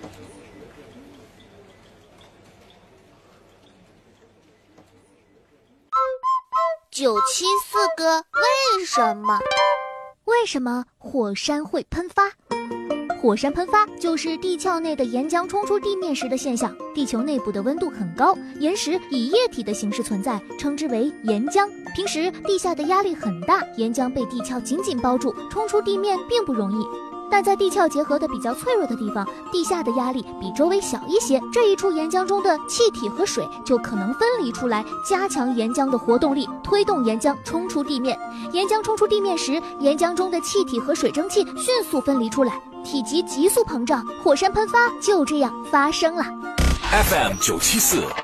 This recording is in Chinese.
974个为什么？ 为什么火山会喷发？火山喷发就是地壳内的岩浆冲出地面时的现象。地球内部的温度很高，岩石以液体的形式存在，称之为岩浆。平时地下的压力很大，岩浆被地壳紧紧包住，冲出地面并不容易。但在地壳结合的比较脆弱的地方，地下的压力比周围小一些，这一处岩浆中的气体和水就可能分离出来，加强岩浆的活动力，推动岩浆冲出地面。岩浆冲出地面时，岩浆中的气体和水蒸气迅速分离出来，体积急速膨胀，火山喷发就这样发生了。 FM 974